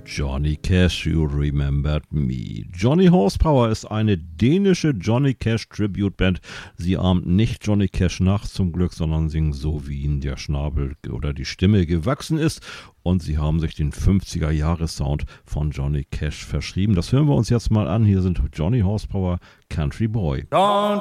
Johnny Cash, You Remembered Me. Johnny Horsepower ist eine dänische Johnny Cash Tribute Band. Sie ahmt nicht Johnny Cash nach zum Glück, sondern singen so, wie ihnen der Schnabel oder die Stimme gewachsen ist. Und sie haben sich den 50er-Jahres-Sound von Johnny Cash verschrieben. Das hören wir uns jetzt mal an. Hier sind Johnny Horsepower, Country Boy. Don't